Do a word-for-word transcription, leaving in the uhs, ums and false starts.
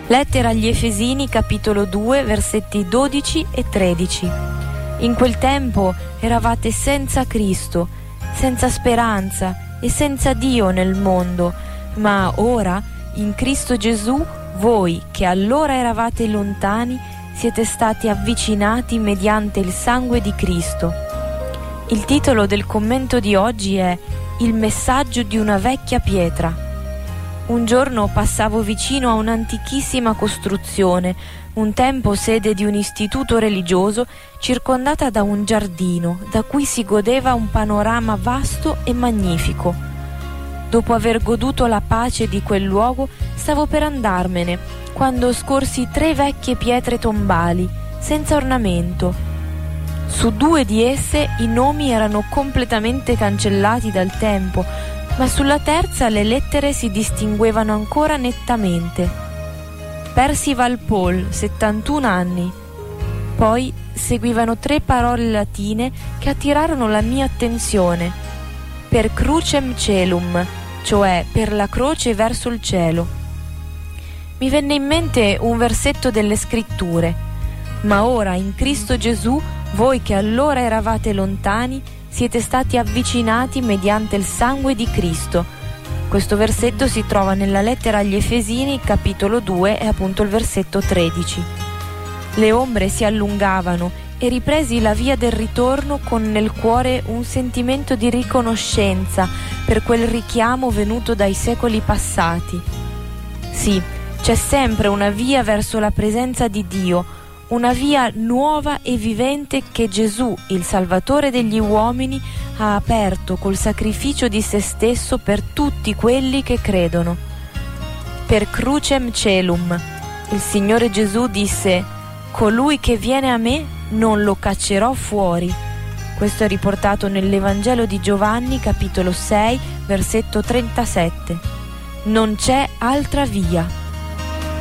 Lettera agli Efesini, capitolo due, versetti dodici e tredici. In quel tempo eravate senza Cristo, senza speranza e senza Dio nel mondo, ma ora, in Cristo Gesù, voi che allora eravate lontani, siete stati avvicinati mediante il sangue di Cristo. Il titolo del commento di oggi è Il messaggio di una vecchia pietra. Un giorno passavo vicino a un'antichissima costruzione, un tempo sede di un istituto religioso, circondata da un giardino, da cui si godeva un panorama vasto e magnifico. Dopo aver goduto la pace di quel luogo, stavo per andarmene, quando scorsi tre vecchie pietre tombali, senza ornamento. Su due di esse i nomi erano completamente cancellati dal tempo, ma sulla terza le lettere si distinguevano ancora nettamente. Percival Paul, settantuno anni. Poi seguivano tre parole latine che attirarono la mia attenzione. Per crucem celum, cioè per la croce verso il cielo. Mi venne in mente un versetto delle scritture. Ma ora in Cristo Gesù, voi che allora eravate lontani, siete stati avvicinati mediante il sangue di Cristo. Questo versetto si trova nella lettera agli Efesini, capitolo due, e appunto il versetto tredici. Le ombre si allungavano e ripresi la via del ritorno con nel cuore un sentimento di riconoscenza per quel richiamo venuto dai secoli passati. Sì, c'è sempre una via verso la presenza di Dio, una via nuova e vivente che Gesù, il Salvatore degli uomini, ha aperto col sacrificio di se stesso per tutti quelli che credono. Per crucem celum, il Signore Gesù disse: colui che viene a me non lo caccerò fuori. Questo è riportato nell'Evangelo di Giovanni, capitolo sei, versetto trentasette. Non c'è altra via.